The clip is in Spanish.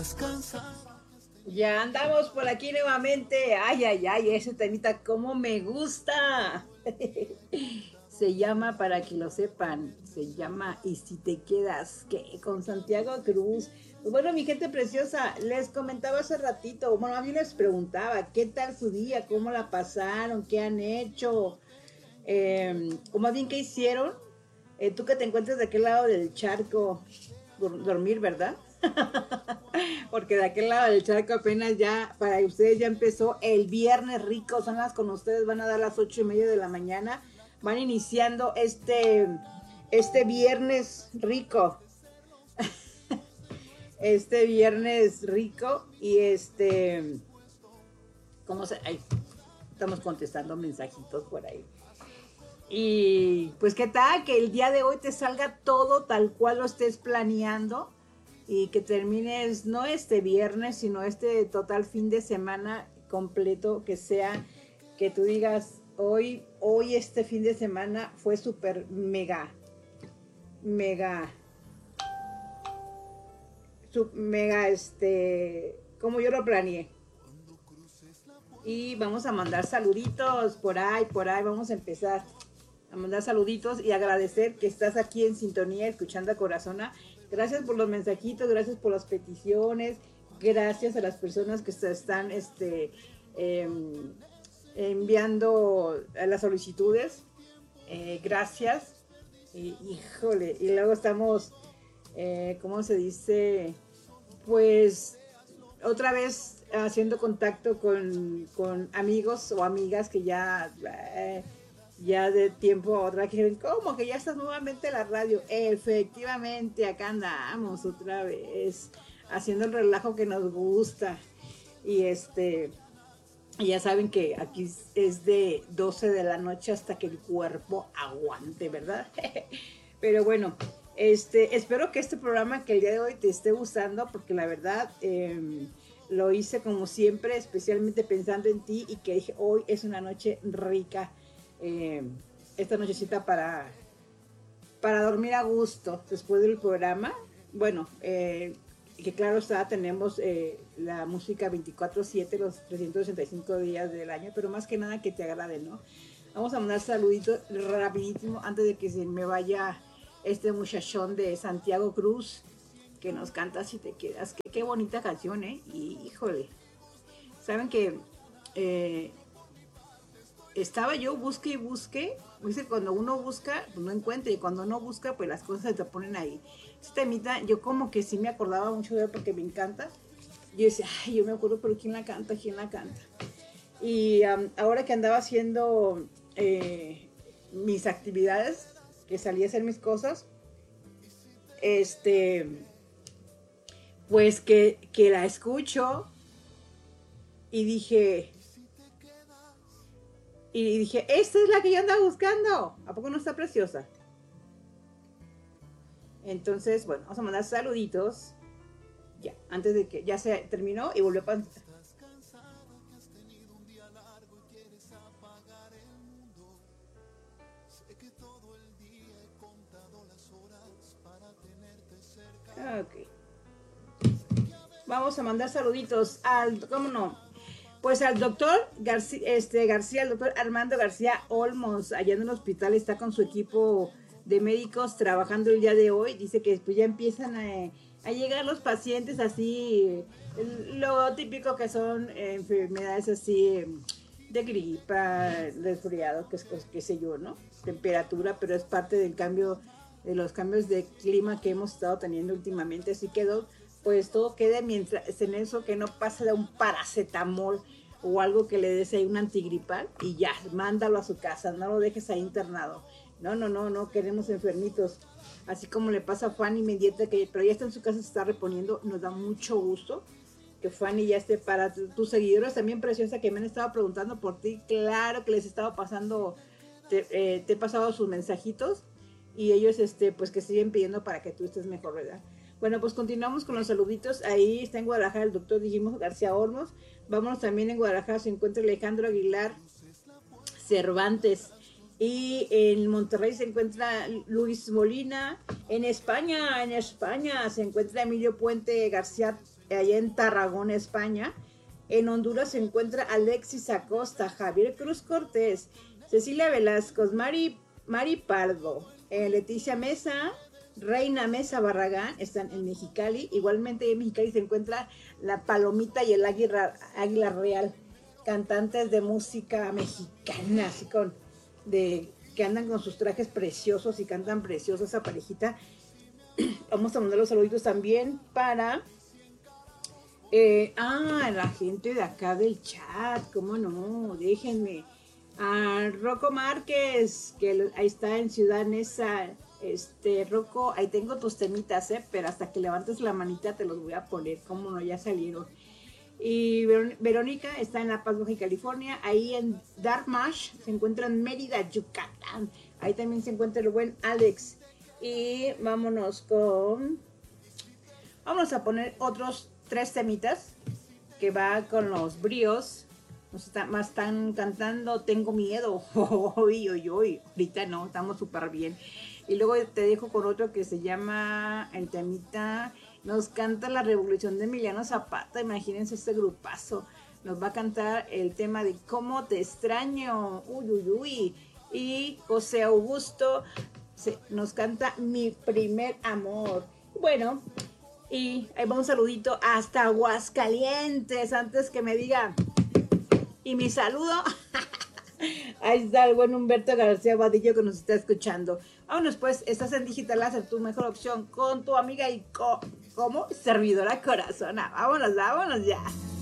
Ya andamos por aquí nuevamente. Ay, ay, ay, ese temita, cómo me gusta. Se llama, para que lo sepan, se llama Y si te quedas, ¿qué? Con Santiago Cruz. Pues bueno, mi gente preciosa, les comentaba hace ratito, bueno, a mí les preguntaba, ¿qué tal su día? ¿Cómo la pasaron? ¿Qué han hecho? O más bien, ¿qué hicieron? Tú que te encuentras de aquel lado del charco, dormir, ¿verdad? Porque de aquel lado del charco apenas ya, para ustedes ya empezó el viernes rico, son las con ustedes, van a dar las 8:30 de la mañana, van iniciando este viernes rico, este viernes rico y ¿cómo se? Ay, estamos contestando mensajitos por ahí. Y pues qué tal que el día de hoy te salga todo tal cual lo estés planeando y que termines no este viernes, sino este total fin de semana completo, que sea que tú digas, hoy este fin de semana fue súper mega, mega, como yo lo planeé. Y vamos a mandar saluditos por ahí, vamos a empezar a mandar saluditos y agradecer que estás aquí en sintonía, escuchando a Corazona. Gracias por los mensajitos, gracias por las peticiones, gracias a las personas que se están enviando las solicitudes. Gracias. Híjole, y luego estamos, ¿cómo se dice? Pues otra vez haciendo contacto con amigos o amigas que ya de tiempo a otra que dijeron, ¿cómo que ya estás nuevamente en la radio? Efectivamente, acá andamos otra vez haciendo el relajo que nos gusta. Y ya saben que aquí es de 12 de la noche hasta que el cuerpo aguante, ¿verdad? Pero bueno, espero que este programa que el día de hoy te esté gustando, porque la verdad lo hice como siempre, especialmente pensando en ti, y que dije, hoy es una noche rica, esta nochecita para dormir a gusto después del programa. Bueno, que claro está, tenemos la música 24/7, los 365 días del año, pero más que nada que te agrade, ¿no? Vamos a mandar saluditos rapidísimo antes de que se me vaya este muchachón de Santiago Cruz, que nos canta Si te quedas. Qué bonita canción, ¿eh? Y híjole, saben que estaba yo busque y busque. Dice, cuando uno busca, pues no encuentra, y cuando no busca, pues las cosas se te ponen ahí. Esta temita, yo como que sí me acordaba mucho de él porque me encanta. Yo decía, ay, yo me acuerdo, pero ¿quién la canta? ¿Quién la canta? Y ahora que andaba haciendo mis actividades, que salí a hacer mis cosas, pues que la escucho y dije, esta es la que yo andaba buscando. ¿A poco no está preciosa? Entonces, bueno, vamos a mandar saluditos. Ya, antes de que ya se terminó y volvió a pasar. Ok. Vamos a mandar saluditos al, ¿cómo no? Pues al doctor García, el doctor Armando García Olmos, allá en el hospital, está con su equipo de médicos trabajando el día de hoy. Dice que pues ya empiezan a llegar los pacientes así, lo típico que son enfermedades así de gripa, resfriado, qué sé yo, ¿no? Temperatura, pero es parte del cambio, de los cambios de clima que hemos estado teniendo últimamente. Así que pues todo quede mientras en eso, que no pase de un paracetamol o algo que le des ahí un antigripal y ya, mándalo a su casa, no lo dejes ahí internado. No queremos enfermitos. Así como le pasa a Fanny Mendieta, pero ya está en su casa, se está reponiendo. Nos da mucho gusto que Fanny ya esté. Para tus seguidores también, preciosa, que me han estado preguntando por ti, claro que les he estado pasando, te he pasado sus mensajitos, y ellos pues que siguen pidiendo para que tú estés mejor, ¿verdad? Bueno, pues continuamos con los saluditos. Ahí está en Guadalajara el doctor, dijimos, García Olmos. Vámonos también. En Guadalajara se encuentra Alejandro Aguilar Cervantes. Y en Monterrey se encuentra Luis Molina. En España se encuentra Emilio Puente García allá en Tarragona, España. En Honduras se encuentra Alexis Acosta, Javier Cruz Cortés, Cecilia Velasco, Mari Pardo, Leticia Mesa, Reina Mesa Barragán, están en Mexicali. Igualmente en Mexicali se encuentra la Palomita y el Águila Real, cantantes de música mexicana, así que andan con sus trajes preciosos y cantan precioso esa parejita. Vamos a mandar los saluditos también para la gente de acá del chat, cómo no, déjenme. A Rocco Márquez, que ahí está en Ciudad Neza. Rocco, ahí tengo tus temitas, pero hasta que levantes la manita te los voy a poner, cómo no, ya salieron. Y Verónica está en La Paz, Baja California. Ahí en Darkmash se encuentra en Mérida, Yucatán. Ahí también se encuentra el buen Alex. Y vámonos a poner otros 3 temitas que va con los bríos. Más están cantando Tengo Miedo. Ahorita no, estamos súper bien. Y luego te dejo con otro que se llama el temita. Nos canta La Revolución de Emiliano Zapata. Imagínense este grupazo. Nos va a cantar el tema de Cómo te extraño. Y José Augusto nos canta Mi Primer Amor. Bueno, y ahí va un saludito hasta Aguascalientes. Antes que me diga, y mi saludo, ahí está el buen Humberto García Vadillo que nos está escuchando. Vámonos pues, estás en Digital Láser, tu mejor opción, con tu amiga y como servidora corazona. Vámonos ya.